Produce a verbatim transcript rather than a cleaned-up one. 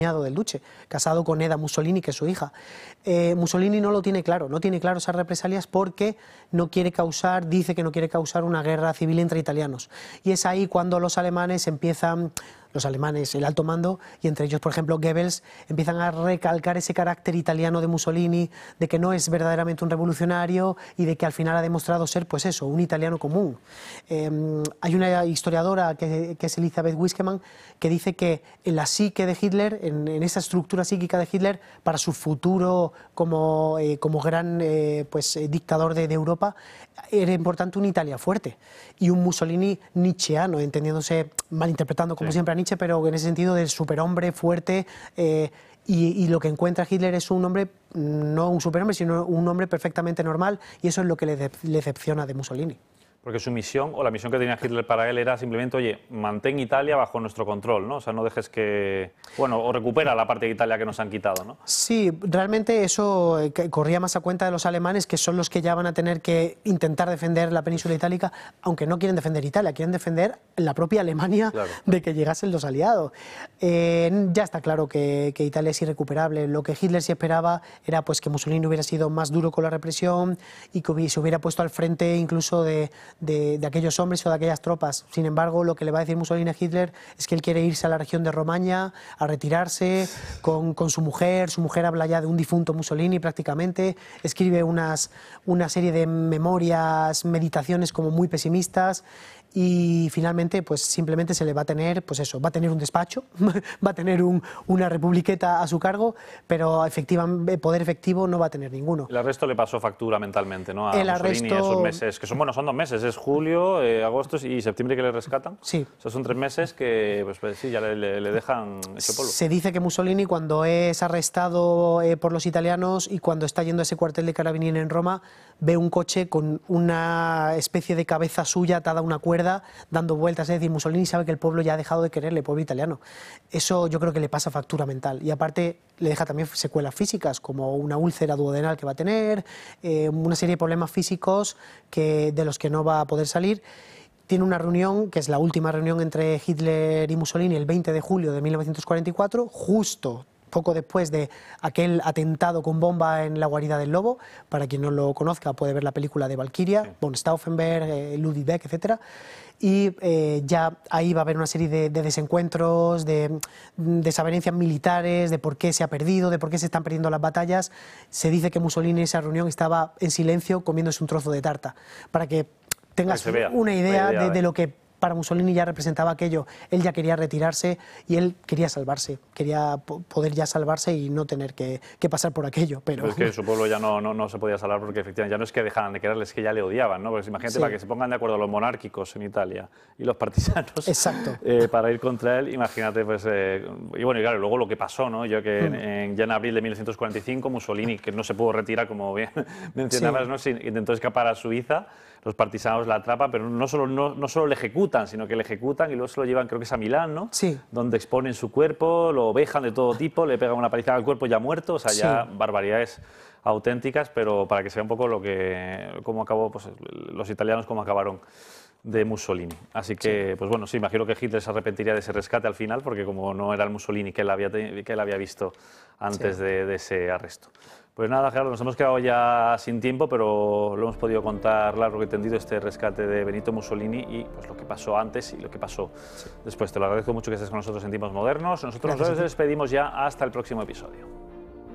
del Duce, casado con Eda Mussolini, que es su hija. Eh, Mussolini no lo tiene claro, no tiene claro esas represalias porque no quiere causar, dice que no quiere causar una guerra civil entre italianos. Y es ahí cuando los alemanes empiezan, los alemanes, el alto mando, y entre ellos, por ejemplo, Goebbels, empiezan a recalcar ese carácter italiano de Mussolini, de que no es verdaderamente un revolucionario y de que al final ha demostrado ser, pues eso, un italiano común. Eh, hay una historiadora que, que es Elisabeth Wiskemann, que dice que en la psique de Hitler, en, en esa estructura psíquica de Hitler, para su futuro como, eh, como gran eh, pues, eh, dictador de, de Europa, era importante una Italia fuerte y un Mussolini nietzscheano, entendiéndose, malinterpretando como sí. siempre a Nietzsche, pero en ese sentido del superhombre fuerte, eh, y, y lo que encuentra Hitler es un hombre, no un superhombre, sino un hombre perfectamente normal, y eso es lo que le, de, le decepciona de Mussolini. Porque su misión, o la misión que tenía Hitler para él, era simplemente, oye, mantén Italia bajo nuestro control, ¿no? O sea, no dejes que... Bueno, o recupera la parte de Italia que nos han quitado, ¿no? Sí, realmente eso corría más a cuenta de los alemanes, que son los que ya van a tener que intentar defender la península itálica, aunque no quieren defender Italia, quieren defender la propia Alemania, claro, de que llegasen los aliados. Eh, ya está claro que, que Italia es irrecuperable. Lo que Hitler sí esperaba era pues, que Mussolini hubiera sido más duro con la represión y que se hubiera puesto al frente incluso de... De, de aquellos hombres o de aquellas tropas. Sin embargo, lo que le va a decir Mussolini a Hitler es que él quiere irse a la región de Romaña, a retirarse con, con su mujer. Su mujer habla ya de un difunto Mussolini prácticamente, escribe unas, una serie de memorias, meditaciones como muy pesimistas, y finalmente pues simplemente se le va a tener, pues eso, va a tener un despacho, va a tener un, una republiqueta a su cargo, pero efectivamente poder efectivo no va a tener ninguno. El arresto le pasó factura mentalmente, ¿no? A el Mussolini, arresto... esos meses, que son, bueno, son dos meses, es julio, eh, agosto y septiembre que le rescatan. Sí. O sea, son tres meses que, pues, pues sí, ya le, le, le dejan hecho polvo. Se dice que Mussolini, cuando es arrestado eh, por los italianos y cuando está yendo a ese cuartel de Carabinieri en Roma, ve un coche con una especie de cabeza suya atada a una cuerda, dando vueltas. Es decir, Mussolini sabe que el pueblo ya ha dejado de quererle, el pueblo italiano. Eso yo creo que le pasa factura mental. Y aparte le deja también secuelas físicas, como una úlcera duodenal que va a tener, eh, una serie de problemas físicos que, de los que no va a poder salir. Tiene una reunión, que es la última reunión entre Hitler y Mussolini, el veinte de julio de mil novecientos cuarenta y cuatro, justo poco después de aquel atentado con bomba en la guarida del Lobo. Para quien no lo conozca, puede ver la película de Valkyria, sí. von Stauffenberg, eh, Ludwig Beck, etcétera. Y eh, ya ahí va a haber una serie de, de desencuentros, de desavenencias militares, de por qué se ha perdido, de por qué se están perdiendo las batallas. Se dice que Mussolini en esa reunión estaba en silencio comiéndose un trozo de tarta, para que tengas vea, una idea, idea de, de... de lo que para Mussolini ya representaba aquello. Él ya quería retirarse y él quería salvarse, quería poder ya salvarse y no tener que, que pasar por aquello. Pero es que su pueblo ya no, no, no se podía salvar porque efectivamente ya no es que dejaran de quererles, es que ya le odiaban, ¿no? Porque imagínate, sí. para que se pongan de acuerdo los monárquicos en Italia y los partisanos. Exacto. Eh, para ir contra él, imagínate, pues... Eh, y bueno, y claro, luego lo que pasó, ¿no? Yo que mm. en, en, ya en abril de mil novecientos cuarenta y cinco, Mussolini, que no se pudo retirar, como bien mencionabas, sí. ¿no? Intentó escapar a Suiza. Los partisanos la atrapan, pero no solo, no, no solo le ejecutan, sino que le ejecutan y luego se lo llevan, creo que es a Milán, ¿no? Sí. Donde exponen su cuerpo, lo ovejan de todo tipo, le pegan una palizada al cuerpo ya muerto, o sea, ya sí. barbaridades auténticas, pero para que se vea un poco lo que, cómo acabó, pues, los italianos, cómo acabaron de Mussolini. Así que, sí. pues bueno, sí, imagino que Hitler se arrepentiría de ese rescate al final, porque como no era el Mussolini que él había, que él había visto antes sí. de, de ese arresto. Pues nada, Gerardo, nos hemos quedado ya sin tiempo, pero lo hemos podido contar largo y tendido, este rescate de Benito Mussolini y pues lo que pasó antes y lo que pasó sí. después. Te lo agradezco mucho que estés con nosotros en Tiempos Modernos. Nosotros Gracias, nos despedimos ya hasta el próximo episodio.